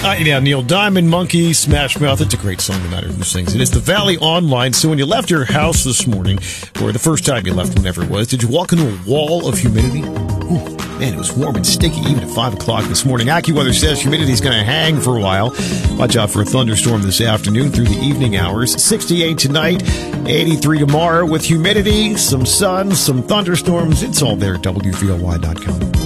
Yeah, Neil Diamond, Monkey, Smash Mouth. It's a great song, no matter who sings it. It's the Valley Online. So when you left your house this morning, or the first time you left, whenever it was, did you walk into a wall of humidity? Ooh, man, it was warm and sticky even at 5 o'clock this morning. AccuWeather says humidity is going to hang for a while. Watch out for a thunderstorm this afternoon through the evening hours. 68 tonight, 83 tomorrow with humidity, some sun, some thunderstorms. It's all there at WVLY.com.